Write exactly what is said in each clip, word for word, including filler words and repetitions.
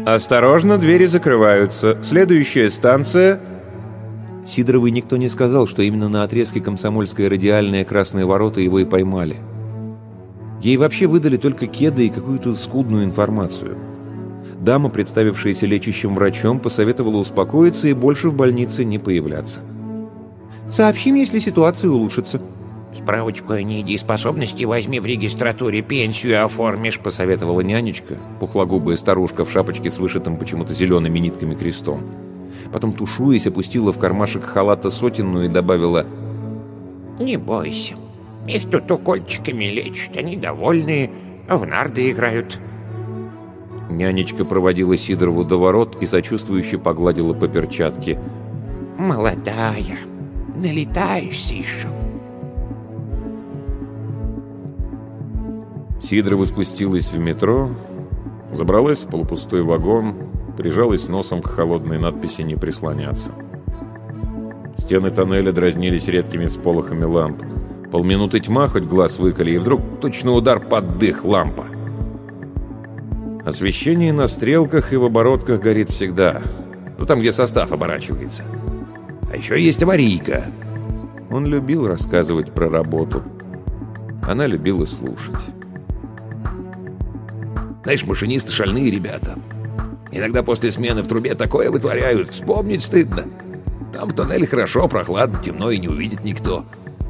«Осторожно, двери закрываются. Следующая станция...» Сидоровой никто не сказал, что именно на отрезке Комсомольская радиальная Красные ворота его и поймали. Ей вообще выдали только кеды и какую-то скудную информацию. Дама, представившаяся лечащим врачом, посоветовала успокоиться и больше в больнице не появляться. «Сообщим, если ситуация улучшится». «Справочку о недееспособности возьми в регистратуре, пенсию оформишь», — посоветовала нянечка, пухлогубая старушка в шапочке с вышитым почему-то зелеными нитками крестом. Потом, тушуясь, опустила в кармашек халата сотенную и добавила: «Не бойся, их тут укольчиками лечат, они довольные, а в нарды играют». Нянечка проводила Сидорову до ворот и сочувствующе погладила по перчатке. «Молодая, налетаешься еще». Сидорова спустилась в метро, забралась в полупустой вагон, прижалась носом к холодной надписи «Не прислоняться». Стены тоннеля дразнились редкими всполохами ламп. Полминуты тьма, хоть глаз выколи, и вдруг точно удар под дых лампа. Освещение на стрелках и в оборотках горит всегда. Ну, там, где состав оборачивается. А еще есть аварийка. Он любил рассказывать про работу. Она любила слушать. Знаешь, машинисты шальные ребята. Иногда после смены в трубе такое вытворяют, вспомнить стыдно. Там в тоннеле хорошо, прохладно, темно и не увидит никто.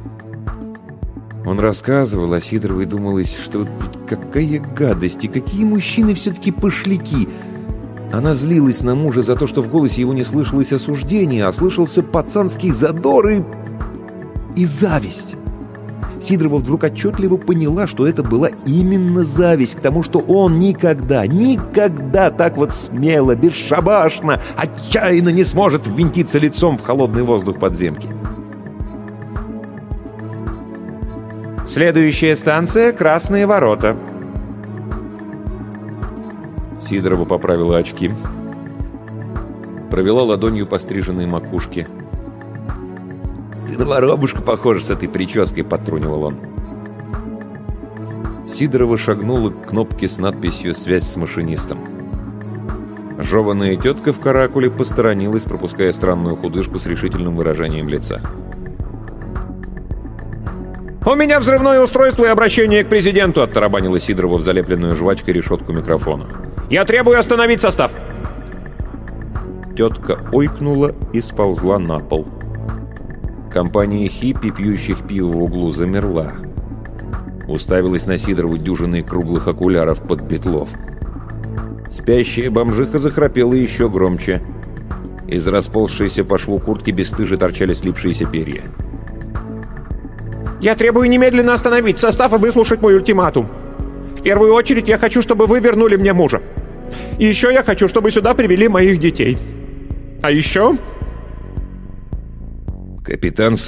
Он рассказывал, а Сидоровой думалось, что ведь какая гадость, и какие мужчины все-таки пошляки. Она злилась на мужа за то, что в голосе его не слышалось осуждения, а слышался пацанский задор и... и зависть. Сидорова вдруг отчетливо поняла, что это была именно зависть к тому, что он никогда, никогда так вот смело, бесшабашно, отчаянно не сможет ввинтиться лицом в холодный воздух подземки. «Следующая станция — Красные ворота». Сидорова поправила очки, провела ладонью по стриженной макушке. «Ты на воробушку похожа с этой прической», — подтрунивал он. Сидорова шагнула к кнопке с надписью «Связь с машинистом». Жеваная тетка в каракуле посторонилась, пропуская странную худышку с решительным выражением лица. «У меня взрывное устройство и обращение к президенту», — оттарабанила Сидорова в залепленную жвачкой решетку микрофона. «Я требую остановить состав!» Тетка ойкнула и сползла на пол. Компания хиппи, пьющих пиво в углу, замерла. Уставилась на Сидорову дюжиной круглых окуляров под бетлов. Спящая бомжиха захрапела еще громче. Из расползшейся по шву куртки бесстыже торчали слипшиеся перья. «Я требую немедленно остановить состав и выслушать мой ультиматум. В первую очередь я хочу, чтобы вы вернули мне мужа. И еще я хочу, чтобы сюда привели моих детей. А еще...» Капитан